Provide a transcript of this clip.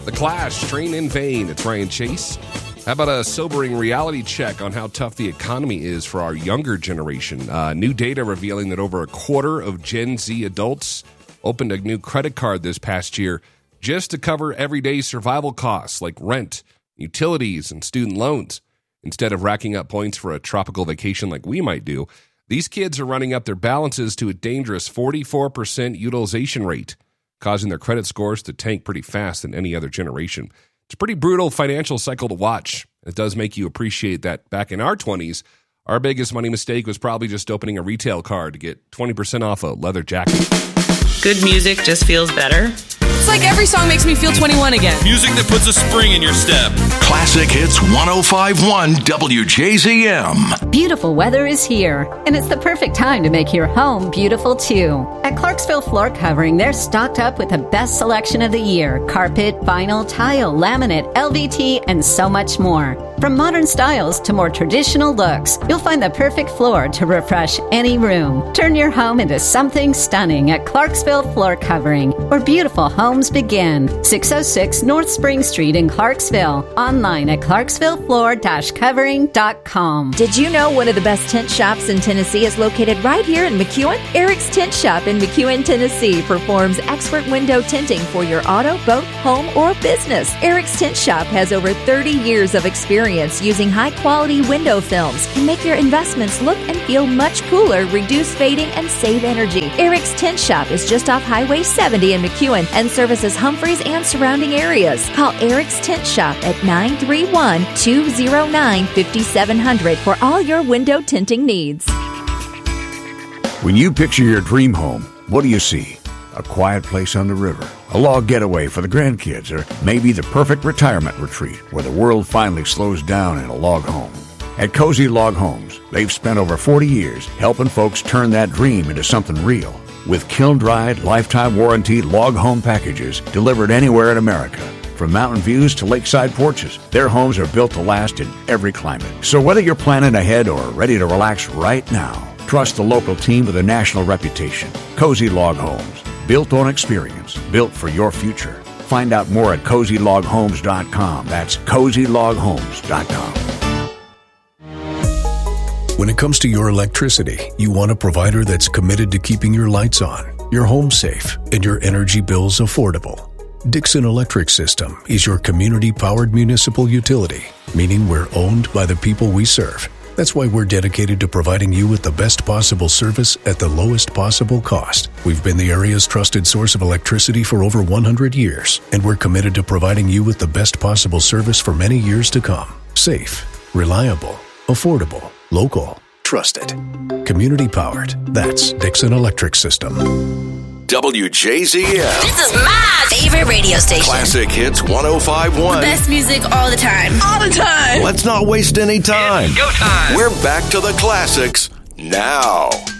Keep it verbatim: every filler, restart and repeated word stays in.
The Clash, Train in Vain. It's Ryan Chase. How about a sobering reality check on how tough the economy is for our younger generation? Uh, new data revealing that over a quarter of Gen Z adults opened a new credit card this past year just to cover everyday survival costs like rent, utilities, and student loans. Instead of racking up points for a tropical vacation like we might do, these kids are running up their balances to a dangerous forty-four percent utilization rate, causing their credit scores to tank pretty fast than any other generation. It's a pretty brutal financial cycle to watch. It does make you appreciate that back in our twenties, our biggest money mistake was probably just opening a retail card to get twenty percent off a leather jacket. Good music just feels better. It's like every song makes me feel twenty-one again. Music that puts a spring in your step. Classic Hits one oh five point one W J Z M. Beautiful weather is here, and it's the perfect time to make your home beautiful too. At Clarksville Floor Covering, they're stocked up with the best selection of the year: carpet, vinyl, tile, laminate, L V T, and so much more. From modern styles to more traditional looks, you'll find the perfect floor to refresh any room. Turn your home into something stunning at Clarksville Floor Covering, where beautiful homes begin. six oh six North Spring Street in Clarksville. Online at clarksville floor dash covering dot com. Did you know one of the best tent shops in Tennessee is located right here in McEwen? Eric's Tent Shop in McEwen, Tennessee performs expert window tinting for your auto, boat, home, or business. Eric's Tent Shop has over thirty years of experience using high-quality window films can make your investments look and feel much cooler, reduce fading, and save energy. Eric's Tent Shop is just off Highway seventy in McEwen and services Humphreys and surrounding areas. Call Eric's Tent Shop at nine three one, two oh nine, five seven zero zero for all your window tinting needs. When you picture your dream home, what do you see? A quiet place on the river, a log getaway for the grandkids, or maybe the perfect retirement retreat where the world finally slows down in a log home. At Cozy Log Homes, they've spent over forty years helping folks turn that dream into something real. With kiln-dried, lifetime warranty log home packages delivered anywhere in America. From mountain views to lakeside porches, their homes are built to last in every climate. So whether you're planning ahead or ready to relax right now, trust the local team with a national reputation. Cozy Log Homes. Built on experience, built for your future. Find out more at cozy log homes dot com. That's cozy log homes dot com. When it comes to your electricity, you want a provider that's committed to keeping your lights on, your home safe, and your energy bills affordable. Dixon Electric System is your community-powered municipal utility, meaning we're owned by the people we serve. That's why we're dedicated to providing you with the best possible service at the lowest possible cost. We've been the area's trusted source of electricity for over one hundred years, and we're committed to providing you with the best possible service for many years to come. Safe, reliable, affordable, local, trusted, community-powered. That's Dixon Electric System. W J Z M. This is my favorite radio station. Classic Hits one oh five point one. The best music all the time. All the time. Let's not waste any time. It's go time. We're back to the classics now.